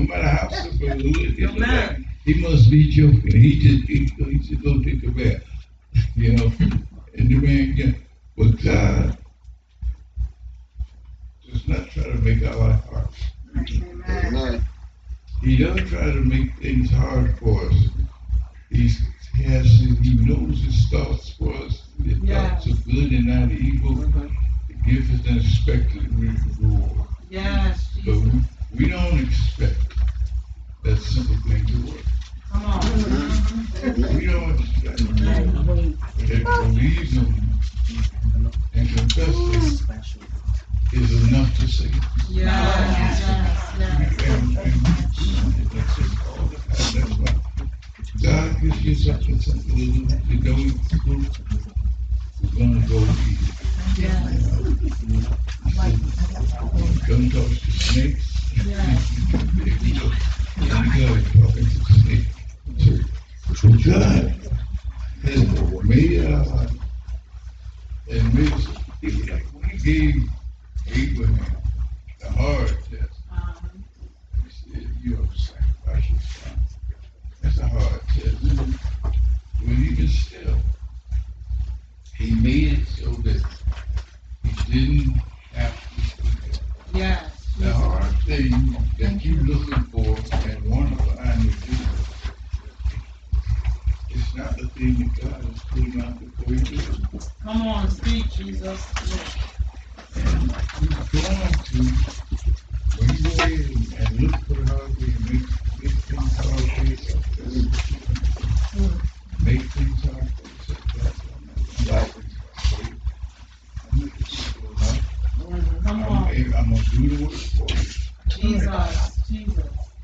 matter how simple it is, like, he must be joking. He just go take a bath, you know. And the man, yeah. But God does not try to make our life hard. Amen. He doesn't try to make things hard for us. He knows his thoughts for us. The thoughts of good and not evil. To give us an expected reward. Yes. So we don't expect that simple thing to work. Come on. We don't expect that believe him and confess him is enough to save. Yes. That's why God gives you something to go. We're going to go eat. Don't talk to snakes. So God has made our life and made us. When he gave Abraham the hard test, he said, "You have sacrificed your son." That's a hard test. But even still, he made it so that he didn't have to do that. Yes. The hard thing that you're looking for and want to find with you, it's not the thing that God is putting out before you do it. Come on, speak, Jesus. And you're going to, when you go in and look for the hard thing and make things hard for yourself, make things hard for yourself. Come on. I'm going to do the work for you. Jesus.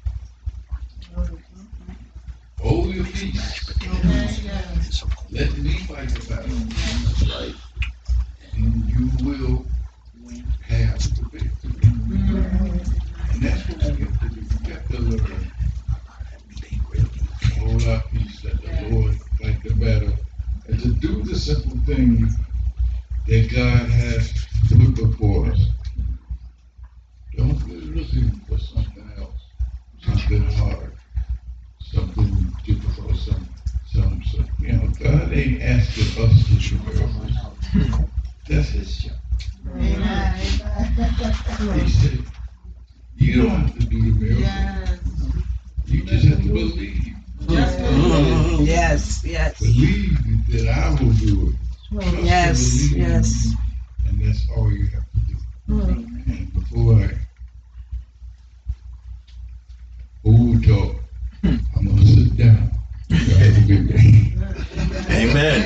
Hold your peace. Yes. Let me fight the battle. Right. And you will have the victory. And that's what we have to do. We have to learn. Hold our peace, let the Lord fight the battle. And to do the simple thing that God has put before us. Don't be looking for something else, something hard, something difficult, some. God ain't asking us to do miracles. That's his job. Amen. He said, you don't have to do the miracle. Yes. You just have to believe. Yes. Believe that I will do it. Trust Yes. and believe. And that's all you have to do. And before I talk, I'm going to sit down. Have a good day. Amen.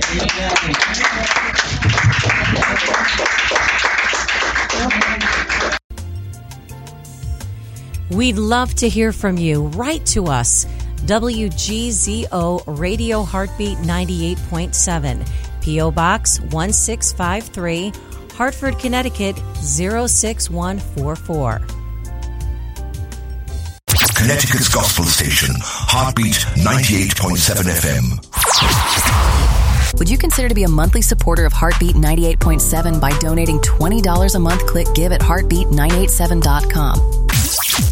We'd love to hear from you. Write to us. WGZO Radio Heartbeat 98.7, P.O. Box 1653, Hartford, Connecticut 06144. Connecticut's gospel station, Heartbeat 98.7 FM. Would you consider to be a monthly supporter of Heartbeat 98.7 by donating $20 a month? Click give at heartbeat987.com.